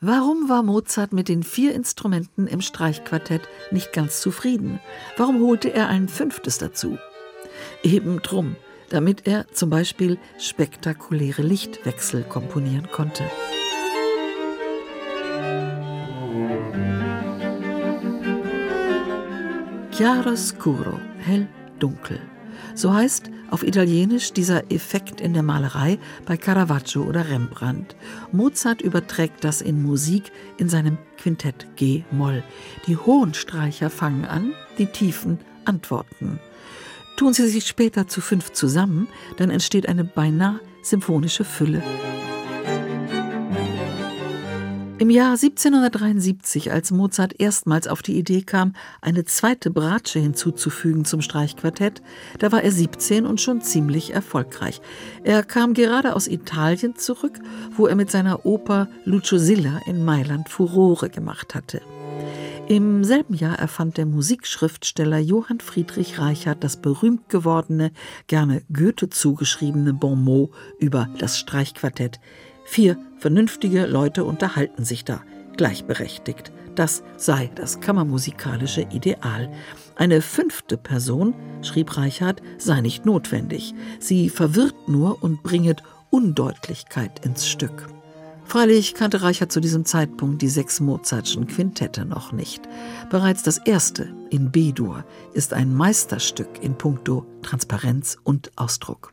Warum war Mozart mit den 4 Instrumenten im Streichquartett nicht ganz zufrieden? Warum holte er ein 5. dazu? Eben drum, damit er zum Beispiel spektakuläre Lichtwechsel komponieren konnte. Chiaroscuro, hell, dunkel. So heißt auf Italienisch dieser Effekt in der Malerei bei Caravaggio oder Rembrandt. Mozart überträgt das in Musik in seinem Quintett G-Moll. Die hohen Streicher fangen an, die tiefen antworten. Tun sie sich später zu 5 zusammen, dann entsteht eine beinahe symphonische Fülle. Im Jahr 1773, als Mozart erstmals auf die Idee kam, eine 2. Bratsche hinzuzufügen zum Streichquartett, da war er 17 und schon ziemlich erfolgreich. Er kam gerade aus Italien zurück, wo er mit seiner Oper Lucio Silla in Mailand Furore gemacht hatte. Im selben Jahr erfand der Musikschriftsteller Johann Friedrich Reichard das berühmt gewordene, gerne Goethe zugeschriebene Bonmot über das Streichquartett: 4 vernünftige Leute unterhalten sich da, gleichberechtigt. Das sei das kammermusikalische Ideal. Eine 5. Person, schrieb Reichard, sei nicht notwendig. Sie verwirrt nur und bringet Undeutlichkeit ins Stück. Freilich kannte Reichard zu diesem Zeitpunkt die 6 Mozartschen Quintette noch nicht. Bereits das erste, in B-Dur, ist ein Meisterstück in puncto Transparenz und Ausdruck.